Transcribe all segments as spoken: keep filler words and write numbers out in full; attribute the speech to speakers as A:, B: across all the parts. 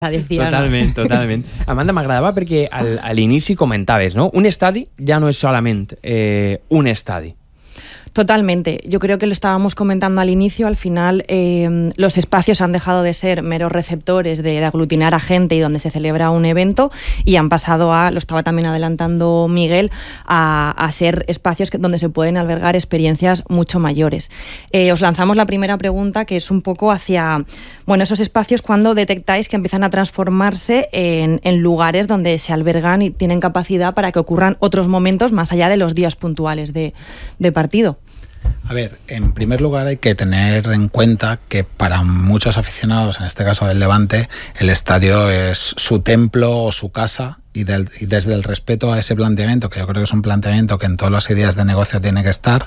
A: Decía,
B: totalment,
A: no?
B: totalment. Amanda, m'agradava perquè al, a l'inici comentaves, ¿no? Un estadi ja no es solament eh, un estadi.
A: Totalmente. Yo creo que lo estábamos comentando al inicio. Al final, eh, los espacios han dejado de ser meros receptores de, de aglutinar a gente y donde se celebra un evento y han pasado a, lo estaba también adelantando Miguel, a, a ser espacios que, donde se pueden albergar experiencias mucho mayores. Eh, os lanzamos la primera pregunta, que es un poco hacia, bueno, esos espacios cuando detectáis que empiezan a transformarse en, en lugares donde se albergan y tienen capacidad para que ocurran otros momentos más allá de los días puntuales de, de partido.
C: A ver, en primer lugar hay que tener en cuenta que para muchos aficionados, en este caso del Levante, el estadio es su templo o su casa y, del, y desde el respeto a ese planteamiento, que yo creo que es un planteamiento que en todas las ideas de negocio tiene que estar,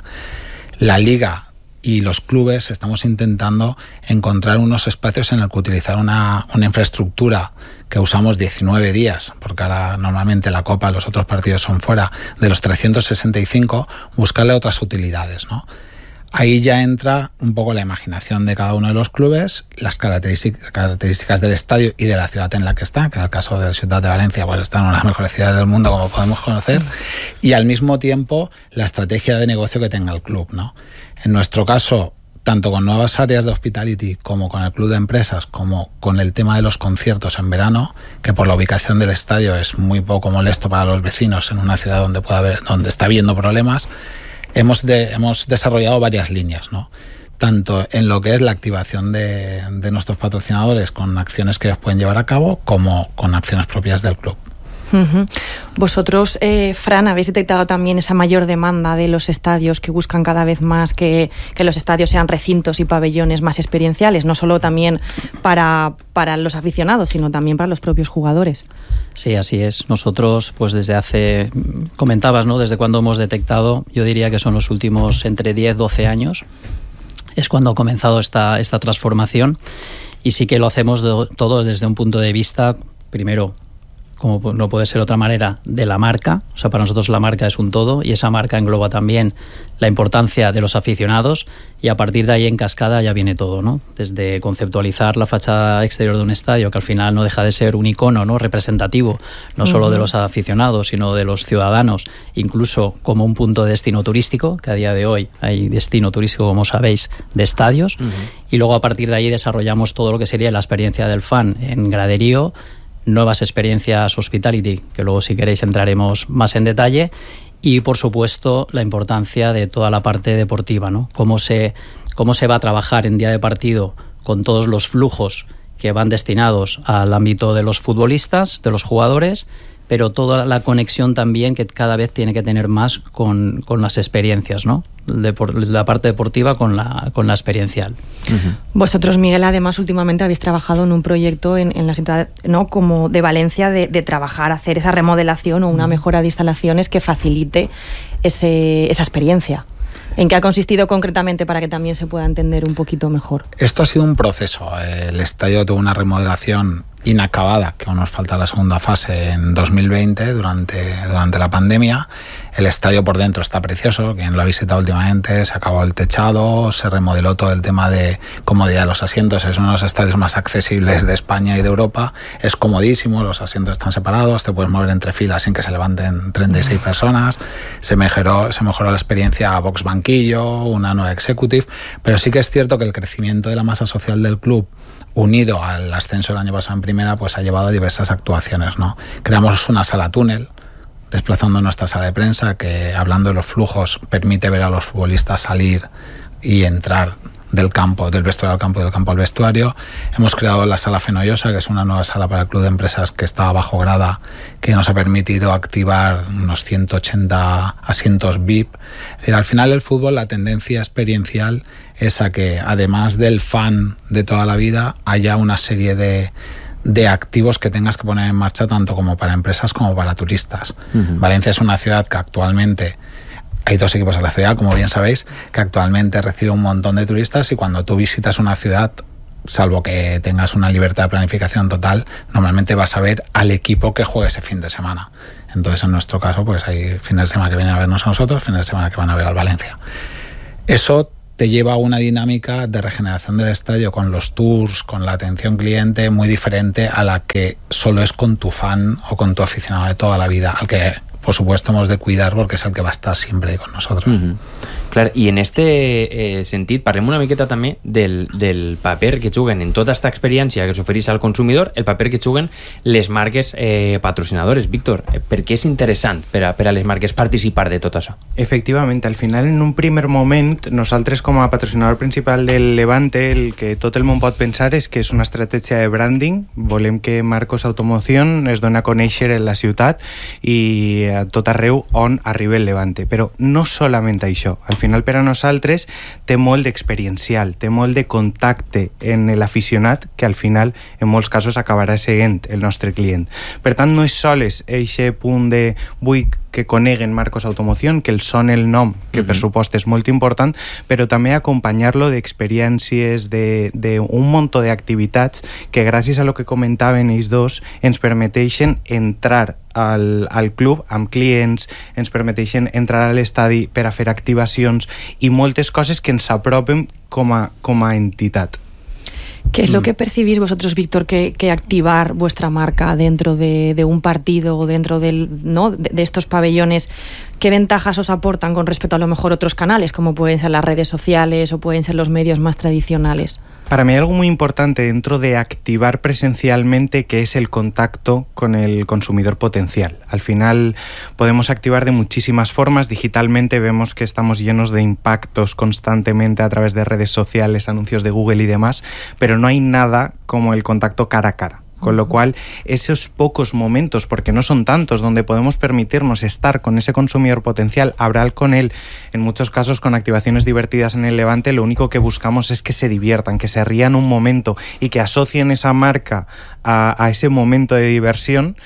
C: la Liga y los clubes estamos intentando encontrar unos espacios en el que utilizar una, una infraestructura que usamos diecinueve días, porque ahora normalmente la Copa, los otros partidos son fuera, de los trescientos sesenta y cinco, buscarle otras utilidades, ¿no? Ahí ya entra un poco la imaginación de cada uno de los clubes, las características, características del estadio y de la ciudad en la que está, que en el caso de la ciudad de Valencia, pues está en una de las mejores ciudades del mundo, como podemos conocer, y al mismo tiempo la estrategia de negocio que tenga el club, ¿no? En nuestro caso, tanto con nuevas áreas de hospitality como con el club de empresas, como con el tema de los conciertos en verano, que por la ubicación del estadio es muy poco molesto para los vecinos en una ciudad donde puede haber, donde está habiendo problemas, hemos, de, hemos desarrollado varias líneas, ¿no? Tanto en lo que es la activación de, de nuestros patrocinadores con acciones que ellos pueden llevar a cabo, como con acciones propias del club.
A: Uh-huh. Vosotros, eh, Fran, habéis detectado también esa mayor demanda de los estadios que buscan cada vez más que, que los estadios sean recintos y pabellones más experienciales, no solo también para, para los aficionados, sino también para los propios jugadores.
D: Sí, así es. Nosotros, pues desde hace, comentabas, ¿no? Desde cuando hemos detectado, yo diría que son los últimos entre diez, doce años, es cuando ha comenzado esta, esta transformación, y sí que lo hacemos de, todo desde un punto de vista, primero, como no puede ser otra manera, de la marca. O sea, para nosotros la marca es un todo, y esa marca engloba también la importancia de los aficionados, y a partir de ahí en cascada ya viene todo, ¿no? Desde conceptualizar la fachada exterior de un estadio, que al final no deja de ser un icono, ¿no? Representativo, no solo de los aficionados, sino de los ciudadanos, incluso como un punto de destino turístico, que a día de hoy hay destino turístico, como sabéis, de estadios, uh-huh. Y luego a partir de ahí desarrollamos todo lo que sería la experiencia del fan en graderío, nuevas experiencias hospitality, que luego si queréis entraremos más en detalle, y por supuesto la importancia de toda la parte deportiva, ¿no? Cómo se, cómo se va a trabajar en día de partido con todos los flujos que van destinados al ámbito de los futbolistas, de los jugadores, pero toda la conexión también que cada vez tiene que tener más con, con las experiencias, ¿no? De por, la parte deportiva con la, con la experiencial.
A: Uh-huh. Vosotros, Miguel, además últimamente habéis trabajado en un proyecto en, en la ciudad, ¿no? Como de Valencia, de, de trabajar, hacer esa remodelación o una mejora de instalaciones que facilite ese, esa experiencia. ¿En qué ha consistido concretamente para que también se pueda entender un poquito mejor?
C: Esto ha sido un proceso. El estadio tuvo una remodelación inacabada, que aún nos falta la segunda fase en dos mil veinte, durante, durante la pandemia. El estadio por dentro está precioso, quien lo ha visitado últimamente, se acabó el techado, se remodeló todo el tema de comodidad de los asientos, es uno de los estadios más accesibles de España y de Europa, es comodísimo, los asientos están separados, te puedes mover entre filas sin que se levanten treinta y seis personas, se mejoró, se mejoró la experiencia a box banquillo, una nueva executive, pero sí que es cierto que el crecimiento de la masa social del club, unido al ascenso del año pasado en primera, pues ha llevado a diversas actuaciones, ¿no? Creamos una sala túnel, desplazando nuestra sala de prensa, que hablando de los flujos permite ver a los futbolistas salir y entrar del campo, del vestuario al campo y del campo al vestuario. Hemos creado la sala Fenollosa, que es una nueva sala para el club de empresas que está bajo grada, que nos ha permitido activar unos ciento ochenta asientos V I P. Es decir, al final el fútbol, la tendencia experiencial es a que, además del fan de toda la vida, haya una serie de de activos que tengas que poner en marcha tanto como para empresas como para turistas. Uh-huh. Valencia es una ciudad que actualmente, hay dos equipos en la ciudad, como bien sabéis, que actualmente recibe un montón de turistas, y cuando tú visitas una ciudad, salvo que tengas una libertad de planificación total, normalmente vas a ver al equipo que juegue ese fin de semana. Entonces, en nuestro caso, pues hay fines de semana que vienen a vernos a nosotros, fines de semana que van a ver al Valencia. Eso te lleva a una dinámica de regeneración del estadio con los tours, con la atención cliente muy diferente a la que solo es con tu fan o con tu aficionado de toda la vida, al que por supuesto hemos de cuidar porque es el que va a estar siempre con nosotros.
B: Uh-huh. Clar, i en este eh, sentit parlem una miqueta també del, del paper que juguen en tota aquesta experiència que s'ofereix al consumidor, el paper que juguen les marques eh, patrocinadores. Víctor, eh, per què és interessant per a, per a les marques participar de tot això?
E: Efectivament, al final en un primer moment nosaltres com a patrocinador principal del Levante el que tot el món pot pensar és que és una estratègia de branding, volem que Marcos Automoción es doni a conèixer en la ciutat i a tot arreu on arriba el Levante, però no solament això, al final per a nosaltres té molt d'experiencial, té molt de contacte en l'aficionat que al final en molts casos acabarà seguint el nostre client. Per tant, no és sols eixe punt de vull que coneguen Marcos Automoción, que el son el nom, que uh-huh. per supost és molt important, però també acompanyar-lo d'experiències, d'un munt d'activitats que gràcies a lo que comentaven ells dos ens permeteixen entrar al, al club amb clients, ens permeteixen entrar a l'estadi per a fer activacions i moltes coses que ens apropen com a, com a entitat.
A: ¿Qué es lo que percibís vosotros, Víctor, que, que activar vuestra marca dentro de, de un partido o dentro del, ¿no? de, de estos pabellones? ¿Qué ventajas os aportan con respecto a lo mejor otros canales, como pueden ser las redes sociales o pueden ser los medios más tradicionales?
E: Para mí hay algo muy importante dentro de activar presencialmente, que es el contacto con el consumidor potencial. Al final podemos activar de muchísimas formas. Digitalmente vemos que estamos llenos de impactos constantemente a través de redes sociales, anuncios de Google y demás, pero no hay nada como el contacto cara a cara. Con lo cual, esos pocos momentos, porque no son tantos, donde podemos permitirnos estar con ese consumidor potencial, hablar con él, en muchos casos con activaciones divertidas en el Levante, lo único que buscamos es que se diviertan, que se rían un momento y que asocien esa marca a, a ese momento de diversión.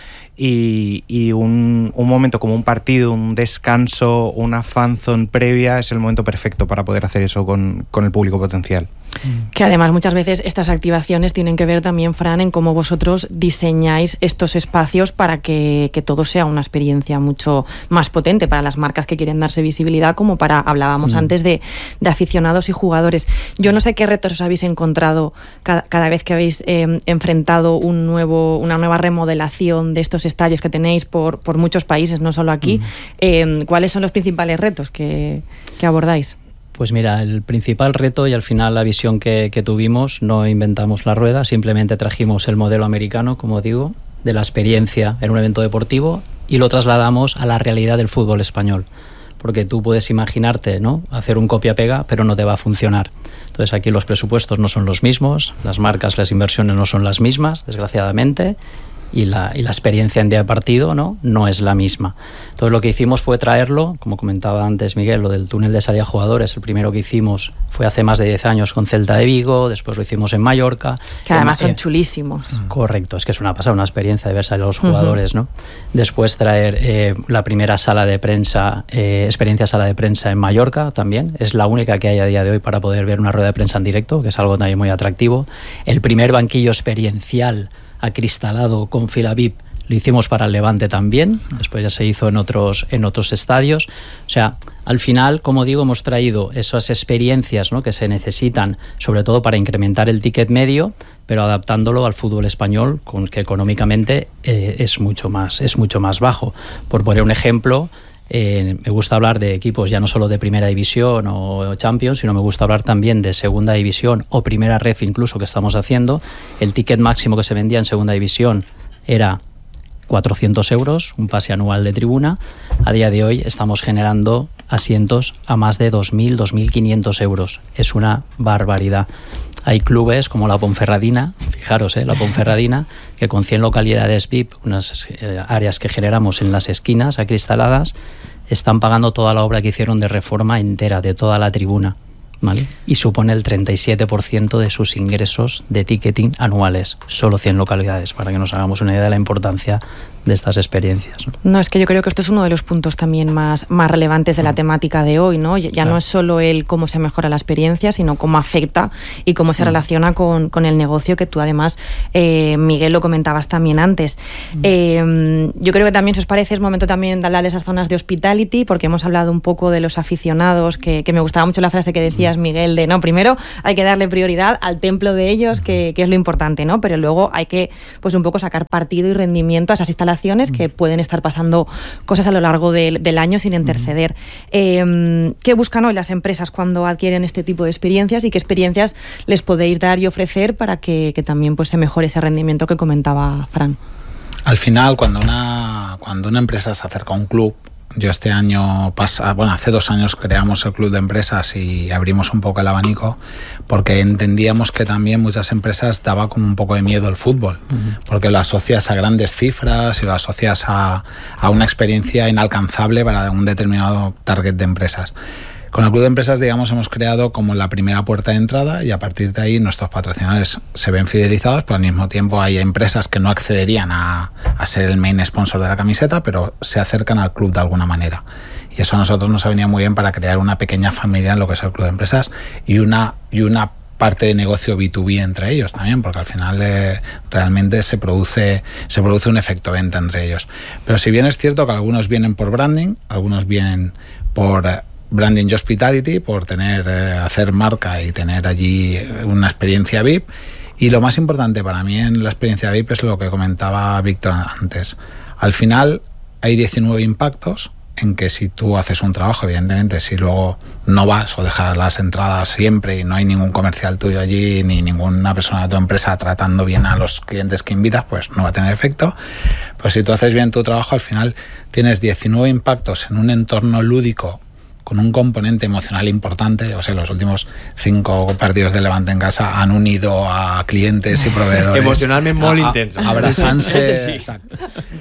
E: Y, y un, un momento como un partido, un descanso, una fanzone previa es el momento perfecto para poder hacer eso con, con el público potencial.
A: Que además muchas veces estas activaciones tienen que ver también, Fran, en cómo vosotros diseñáis estos espacios para que, que todo sea una experiencia mucho más potente para las marcas que quieren darse visibilidad, como para, hablábamos mm. antes de, de aficionados y jugadores. Yo no sé qué retos os habéis encontrado cada, cada vez que habéis eh, enfrentado un nuevo, una nueva remodelación de estos estadios que tenéis por, por muchos países, no solo aquí. Mm. Eh, ¿Cuáles son los principales retos que, que abordáis?
D: Pues mira, el principal reto y al final la visión que, que tuvimos, no inventamos la rueda, simplemente trajimos el modelo americano, como digo, de la experiencia en un evento deportivo y lo trasladamos a la realidad del fútbol español. Porque tú puedes imaginarte, ¿no?, hacer un copia-pega, pero no te va a funcionar. Entonces aquí los presupuestos no son los mismos, las marcas, las inversiones no son las mismas, desgraciadamente, y la, y la experiencia en día de partido no, no es la misma. Entonces lo que hicimos fue traerlo, como comentaba antes Miguel, lo del túnel de salida de jugadores, el primero que hicimos fue hace más de diez años con Celta de Vigo, después lo hicimos en Mallorca.
A: Que además
D: en,
A: son chulísimos.
D: Correcto, es que es una pasada, una experiencia de ver salir a los jugadores, uh-huh. ¿no? Después traer eh, la primera sala de prensa, eh, experiencia sala de prensa en Mallorca también, es la única que hay a día de hoy para poder ver una rueda de prensa en directo, que es algo también muy atractivo. El primer banquillo experiencial acristalado con fila V I P lo hicimos para el Levante también, después ya se hizo en otros, en otros estadios. O sea, al final, como digo, hemos traído esas experiencias, ¿no?, que se necesitan, sobre todo para incrementar el ticket medio, pero adaptándolo al fútbol español, con que económicamente eh, es mucho más, es mucho más bajo. Por poner un ejemplo, Eh, me gusta hablar de equipos ya no solo de primera división o Champions, sino me gusta hablar también de segunda división o primera ref incluso, que estamos haciendo. El ticket máximo que se vendía en segunda división era cuatrocientos euros, un pase anual de tribuna. A día de hoy estamos generando asientos a más de dos mil, dos mil quinientos euros. Es una barbaridad. Hay clubes como la Ponferradina, fijaros, ¿eh? la Ponferradina, que con cien localidades V I P, unas eh, áreas que generamos en las esquinas acristaladas, están pagando toda la obra que hicieron de reforma entera, de toda la tribuna, ¿vale? Y supone el treinta y siete por ciento de sus ingresos de ticketing anuales, solo cien localidades, para que nos hagamos una idea de la importancia de estas experiencias, ¿no?
A: No, es que yo creo que esto es uno de los puntos también más, más relevantes de la temática de hoy, ¿no? Ya claro. No es solo el cómo se mejora la experiencia, sino cómo afecta y cómo se mm. relaciona con, con el negocio, que tú además, eh, Miguel, lo comentabas también antes. Mm. Eh, yo creo que también, si os parece, es momento también de hablar de esas zonas de hospitality, porque hemos hablado un poco de los aficionados, que, que me gustaba mucho la frase que decía decías, Miguel, de no, primero hay que darle prioridad al templo de ellos, que, que es lo importante, ¿no? Pero luego hay que, pues un poco sacar partido y rendimiento a esas instalaciones que pueden estar pasando cosas a lo largo del, del año sin interceder. Eh, ¿Qué buscan hoy las empresas cuando adquieren este tipo de experiencias y qué experiencias les podéis dar y ofrecer para que, que también pues, se mejore ese rendimiento que comentaba Fran?
C: Al final, cuando una, cuando una empresa se acerca a un club, yo este año, pasa, bueno, hace dos años creamos el club de empresas y abrimos un poco el abanico porque entendíamos que también muchas empresas daba como un poco de miedo el fútbol, uh-huh. porque lo asocias a grandes cifras y lo asocias a, a una experiencia inalcanzable para un determinado target de empresas. Con el Club de Empresas, digamos, hemos creado como la primera puerta de entrada y a partir de ahí nuestros patrocinadores se ven fidelizados, pero al mismo tiempo hay empresas que no accederían a, a ser el main sponsor de la camiseta, pero se acercan al club de alguna manera. Y eso a nosotros nos ha venido muy bien para crear una pequeña familia en lo que es el Club de Empresas y una, y una parte de negocio B dos B entre ellos también, porque al final eh, realmente se produce, se produce un efecto venta entre ellos. Pero si bien es cierto que algunos vienen por branding, algunos vienen por... Eh, branding y hospitality, por tener eh, hacer marca y tener allí una experiencia V I P. Y lo más importante para mí en la experiencia V I P es lo que comentaba Víctor antes. Al final hay diecinueve impactos en que si tú haces un trabajo, evidentemente, si luego no vas o dejas las entradas siempre y no hay ningún comercial tuyo allí ni ninguna persona de tu empresa tratando bien a los clientes que invitas, pues no va a tener efecto. Pues si tú haces bien tu trabajo, al final tienes diecinueve impactos en un entorno lúdico con un componente emocional importante. O sea, los últimos cinco partidos de Levante en casa han unido a clientes y proveedores.
B: Emocionalmente muy intenso.
C: Abrazarse. Sí. Exacto.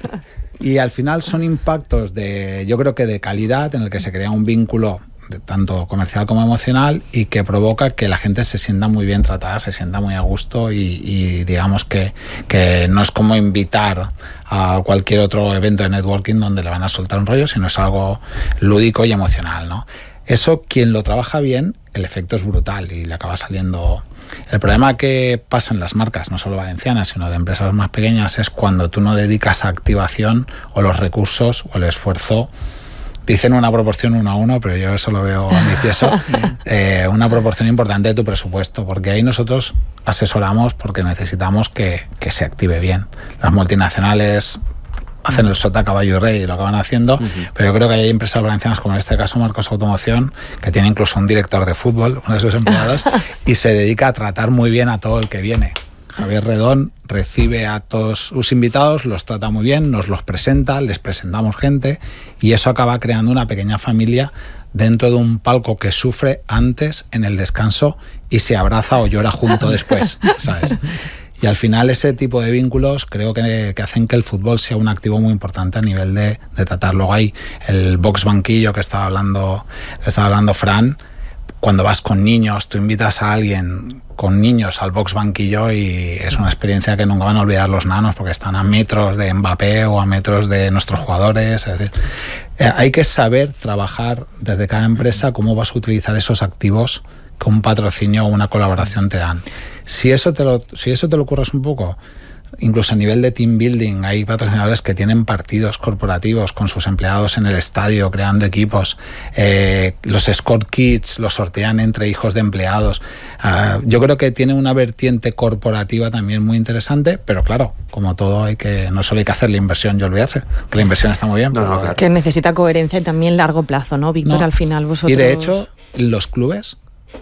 C: Y al final son impactos de, yo creo que de calidad, en el que se crea un vínculo de tanto comercial como emocional y que provoca que la gente se sienta muy bien tratada, se sienta muy a gusto y, y digamos que, que no es como invitar a cualquier otro evento de networking donde le van a soltar un rollo, sino es algo lúdico y emocional, ¿no? Eso, quien lo trabaja bien, el efecto es brutal y le acaba saliendo. El problema que pasa en las marcas, no solo valencianas, sino de empresas más pequeñas, es cuando tú no dedicas a activación o los recursos o el esfuerzo. Dicen una proporción uno a uno, pero yo eso lo veo ambicioso. Eh, una proporción importante de tu presupuesto, porque ahí nosotros asesoramos porque necesitamos que, que se active bien. Las multinacionales hacen el sota, caballo y rey y lo acaban haciendo, uh-huh. pero yo creo que hay empresas valencianas, como en este caso Marcos Automoción, que tiene incluso un director de fútbol, uno de sus empleados, y se dedica a tratar muy bien a todo el que viene. Javier Redón recibe a todos sus invitados, los trata muy bien, nos los presenta, les presentamos gente y eso acaba creando una pequeña familia dentro de un palco que sufre antes en el descanso y se abraza o llora junto después, ¿sabes? Y al final ese tipo de vínculos creo que, que hacen que el fútbol sea un activo muy importante a nivel de, de tratar. Luego hay el box banquillo que estaba hablando, que estaba hablando Fran. Cuando vas con niños, tú invitas a alguien con niños al box banquillo y es una experiencia que nunca van a olvidar los nanos porque están a metros de Mbappé o a metros de nuestros jugadores. Es decir, eh, hay que saber trabajar desde cada empresa cómo vas a utilizar esos activos que un patrocinio o una colaboración te dan. Si eso te lo, si eso te lo curras un poco, incluso a nivel de team building, hay patrocinadores que tienen partidos corporativos con sus empleados en el estadio, creando equipos. Eh, los Score Kids los sortean entre hijos de empleados. Uh, yo creo que tiene una vertiente corporativa también muy interesante, pero claro, como todo, hay que no solo hay que hacer la inversión y olvidarse, que la inversión está muy bien.
A: No,
C: pero
A: no, claro. Que necesita coherencia y también largo plazo, ¿no, Víctor? No. Al final vosotros...
C: Y de hecho, los clubes,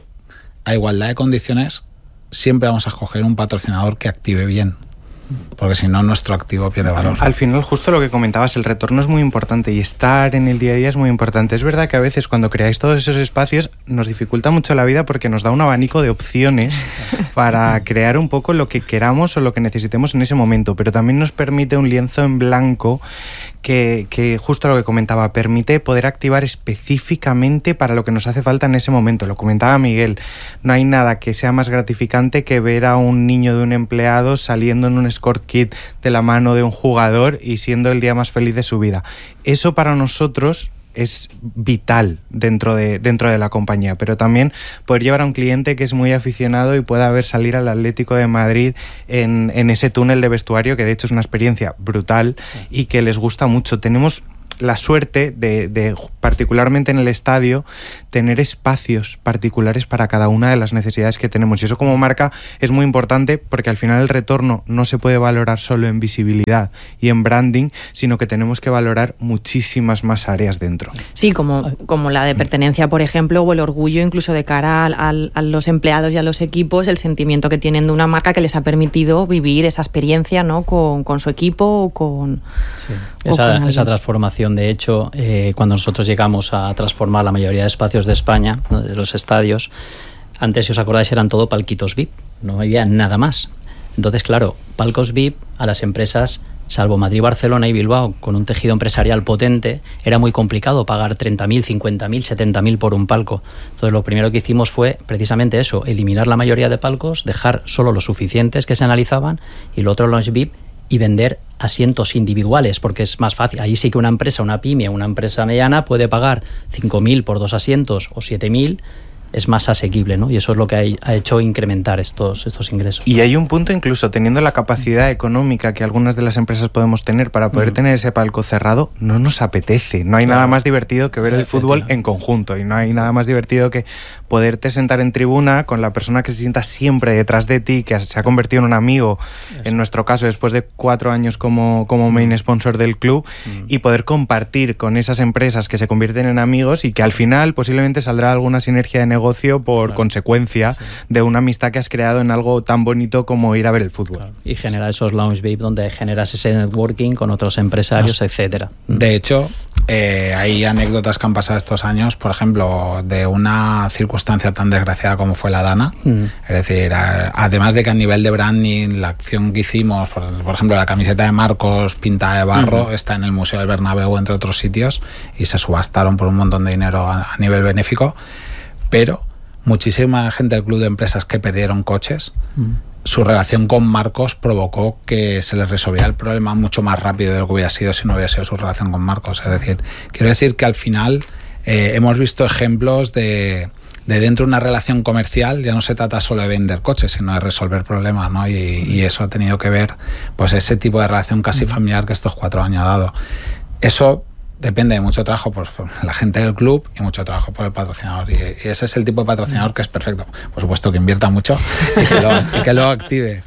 C: a igualdad de condiciones, siempre vamos a escoger un patrocinador que active bien, porque si no nuestro activo pierde valor.
E: Al final, justo lo que comentabas, el retorno es muy importante y estar en el día a día es muy importante. Es verdad que a veces cuando creáis todos esos espacios nos dificulta mucho la vida porque nos da un abanico de opciones para crear un poco lo que queramos o lo que necesitemos en ese momento, pero también nos permite un lienzo en blanco que, que justo lo que comentaba, permite poder activar específicamente para lo que nos hace falta en ese momento. Lo comentaba Miguel, no hay nada que sea más gratificante que ver a un niño de un empleado saliendo en un Score Kit de la mano de un jugador y siendo el día más feliz de su vida. Eso para nosotros es vital dentro de, dentro de la compañía, pero también poder llevar a un cliente que es muy aficionado y pueda ver salir al Atlético de Madrid en, en ese túnel de vestuario, que de hecho es una experiencia brutal y que les gusta mucho. Tenemos la suerte de, de, particularmente en el estadio, tener espacios particulares para cada una de las necesidades que tenemos. Y eso como marca es muy importante porque al final el retorno no se puede valorar solo en visibilidad y en branding, sino que tenemos que valorar muchísimas más áreas dentro.
A: Sí, como, como la de pertenencia, por ejemplo, o el orgullo incluso de cara al, al, a los empleados y a los equipos, el sentimiento que tienen de una marca que les ha permitido vivir esa experiencia, ¿no? con, con su equipo o con...
D: Sí. Esa, esa transformación, de hecho, eh, cuando nosotros llegamos a transformar la mayoría de espacios de España, ¿no? de los estadios, antes, si os acordáis, eran todo palquitos V I P, no había nada más. Entonces, claro, palcos V I P a las empresas, salvo Madrid, Barcelona y Bilbao, con un tejido empresarial potente, era muy complicado pagar treinta mil, cincuenta mil, setenta mil por un palco. Entonces, lo primero que hicimos fue precisamente eso, eliminar la mayoría de palcos, dejar solo los suficientes que se analizaban y lo otro, los V I P, y vender asientos individuales, porque es más fácil. Ahí sí que una empresa, una pyme, una empresa mediana puede pagar cinco mil por dos asientos o siete mil, es más asequible, ¿no? Y eso es lo que ha, ha hecho incrementar estos, estos ingresos.
E: Y hay un punto, incluso teniendo la capacidad económica que algunas de las empresas podemos tener para poder mm. tener ese palco cerrado, no nos apetece. No hay claro. nada más divertido que ver el fútbol en conjunto, y no hay nada más divertido que poderte sentar en tribuna con la persona que se sienta siempre detrás de ti, que se ha convertido en un amigo, eso. En nuestro caso, después de cuatro años como, como main sponsor del club, mm. y poder compartir con esas empresas que se convierten en amigos y que al final posiblemente saldrá alguna sinergia de negocio por claro. consecuencia sí. de una amistad que has creado en algo tan bonito como ir a ver el fútbol. Claro.
D: Y generar esos lounge V I P donde generas ese networking con otros empresarios, ah. etcétera.
C: De hecho, eh, hay anécdotas que han pasado estos años, por ejemplo, de una circunstancia tan desgraciada como fue la Dana. Mm. Es decir, a, además de que a nivel de branding, la acción que hicimos, por, por ejemplo, la camiseta de Marcos pintada de barro, mm. está en el Museo del Bernabéu, entre otros sitios, y se subastaron por un montón de dinero a, a nivel benéfico. Pero muchísima gente del club de empresas que perdieron coches, mm. su relación con Marcos provocó que se les resolviera el problema mucho más rápido de lo que hubiera sido si no hubiera sido su relación con Marcos. Es decir, quiero decir que al final eh, hemos visto ejemplos de, de dentro de una relación comercial, ya no se trata solo de vender coches, sino de resolver problemas, ¿no? Y, y eso ha tenido que ver, pues, ese tipo de relación casi familiar que estos cuatro años ha dado. Eso depende de mucho trabajo por la gente del club y mucho trabajo por el patrocinador, y, y ese es el tipo de patrocinador que es perfecto, por supuesto que invierta mucho y que lo, y que lo active.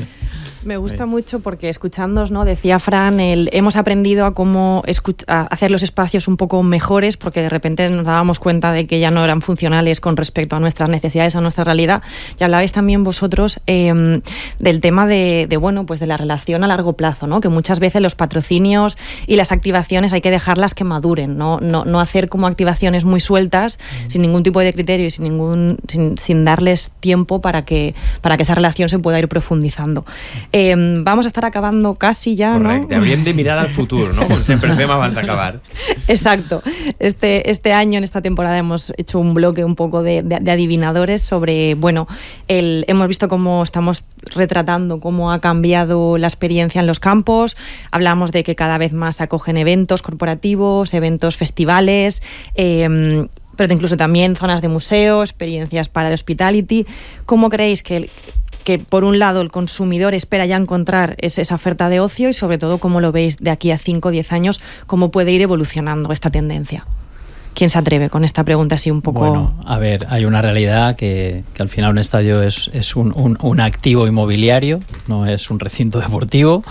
A: Me gusta mucho porque escuchándoos, ¿no? Decía Fran, el, hemos aprendido a cómo escuch- a hacer los espacios un poco mejores, porque de repente nos dábamos cuenta de que ya no eran funcionales con respecto a nuestras necesidades, a nuestra realidad. Y hablabais también vosotros eh, del tema de, de, bueno, pues de la relación a largo plazo, ¿no? Que muchas veces los patrocinios y las activaciones hay que dejarlas que maduren, ¿no? No, no hacer como activaciones muy sueltas, mm. sin ningún tipo de criterio y sin, ningún, sin, sin darles tiempo para que, para que esa relación se pueda ir profundizando. Eh, vamos a estar acabando casi ya,
B: correcte,
A: ¿no?
B: Hauríem de mirar al futur, ¿no? Com sempre fem abans d'acabar.
A: Exacto. Este, este año, en esta temporada, hemos hecho un bloque un poco de, de, de adivinadores sobre, bueno, el, hemos visto cómo estamos retratando cómo ha cambiado la experiencia en los campos. Hablamos de que cada vez más se acogen eventos corporativos, eventos festivales, eh, pero incluso también zonas de museo, experiencias para de hospitality. ¿Cómo creéis que el, que por un lado el consumidor espera ya encontrar esa oferta de ocio, y sobre todo cómo lo veis de aquí a cinco o diez años, cómo puede ir evolucionando esta tendencia? ¿Quién se atreve con esta pregunta así un poco?
D: Bueno, a ver, hay una realidad que, que al final un estadio es, es un, un, un activo inmobiliario, no es un recinto deportivo,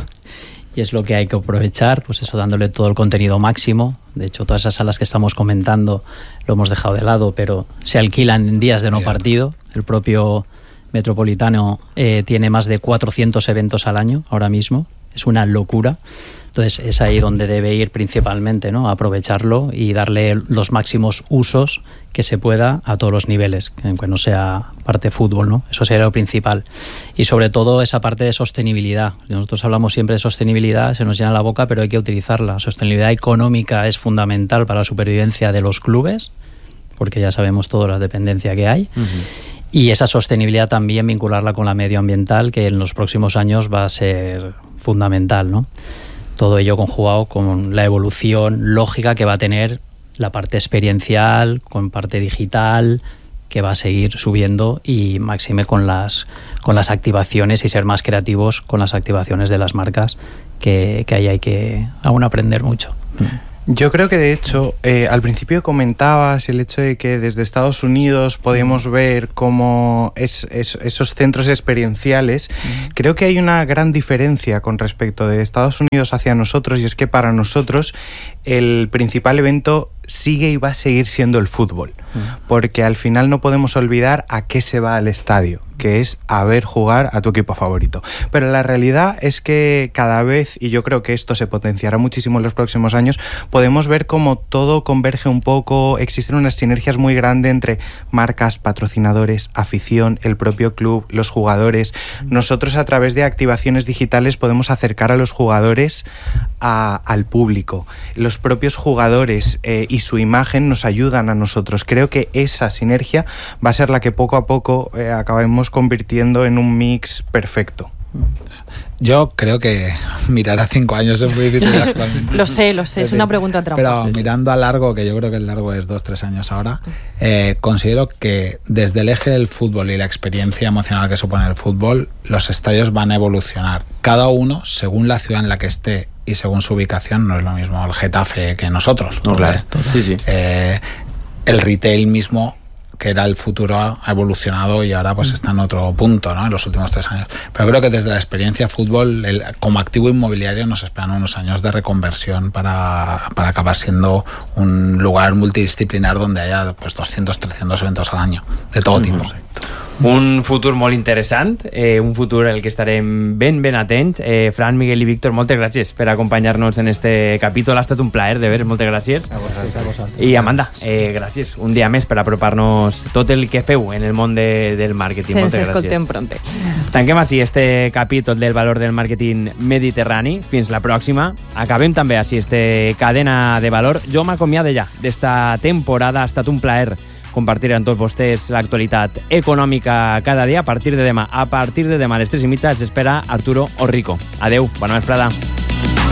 D: y es lo que hay que aprovechar, pues eso, dándole todo el contenido máximo. De hecho, todas esas salas que estamos comentando lo hemos dejado de lado, pero se alquilan en días de no partido. El propio Metropolitano eh, tiene más de cuatrocientos eventos al año ahora mismo, es una locura. Entonces es ahí donde debe ir principalmente, ¿no? Aprovecharlo y darle los máximos usos que se pueda a todos los niveles, que no sea parte de fútbol, ¿no? Eso sería lo principal. Y sobre todo esa parte de sostenibilidad. Nosotros hablamos siempre de sostenibilidad, se nos llena la boca, pero hay que utilizarla. La sostenibilidad económica es fundamental para la supervivencia de los clubes, porque ya sabemos toda la dependencia que hay. Uh-huh. Y esa sostenibilidad también vincularla con la medioambiental, que en los próximos años va a ser fundamental, ¿no? Todo ello conjugado con la evolución lógica que va a tener la parte experiencial, con parte digital, que va a seguir subiendo, y máxime con las, con las activaciones, y ser más creativos con las activaciones de las marcas, que, que ahí hay que aún aprender mucho.
E: Yo creo que de hecho, eh, al principio comentabas el hecho de que desde Estados Unidos podemos ver cómo es, es, esos centros experienciales. Mm. Creo que hay una gran diferencia con respecto de Estados Unidos hacia nosotros, y es que para nosotros el principal evento sigue y va a seguir siendo el fútbol, mm. porque al final no podemos olvidar a qué se va al estadio, que es a ver jugar a tu equipo favorito. Pero la realidad es que cada vez, y yo creo que esto se potenciará muchísimo en los próximos años, podemos ver cómo todo converge un poco, existen unas sinergias muy grandes entre marcas, patrocinadores, afición, el propio club, los jugadores. Nosotros a través de activaciones digitales podemos acercar a los jugadores a, al público. Los propios jugadores eh, y su imagen nos ayudan a nosotros. Creo que esa sinergia va a ser la que poco a poco eh, acabemos convirtiendo en un mix perfecto.
C: Yo creo que mirar a cinco años es muy difícil actualmente.
A: Lo sé, lo sé, es una pregunta trampa.
C: Pero mirando a largo, que yo creo que el largo es dos, tres años ahora, eh, considero que desde el eje del fútbol y la experiencia emocional que supone el fútbol, los estadios van a evolucionar. Cada uno, según la ciudad en la que esté y según su ubicación, no es lo mismo el Getafe que nosotros.
B: No, claro. Sí, sí.
C: Eh, el retail mismo, que era el futuro, ha evolucionado y ahora pues está en otro punto, ¿no?, en los últimos tres años. Pero creo que desde la experiencia fútbol, el, como activo inmobiliario, nos esperan unos años de reconversión para, para acabar siendo un lugar multidisciplinar donde haya pues doscientos, trescientos eventos al año, de todo tipo.
B: Correcto. Un futur molt interessant, eh, un futur al que estarem ben, ben atents. Eh, Fran, Miguel i Víctor, moltes gràcies per acompanyar-nos en este capítol. Ha estat un plaer, de veres, moltes gràcies.
E: A vosaltres. A vosaltres.
B: I Amanda, eh, gràcies un dia més per apropar-nos tot el que feu en el món de, del màrqueting.
A: Sí,
B: moltes
A: gràcies. Escoltem pronte.
B: Tanquem així este capítol del valor del màrqueting mediterrani. Fins la pròxima. Acabem també així este cadena de valor. Jo m'acomiado ja d'esta temporada. Ha estat un plaer compartir amb tots vostès l'actualitat econòmica cada dia. A partir de demà, a partir de demà a les tres i mitja, ens espera Arturo Orrico. Adeu, bona vesprada.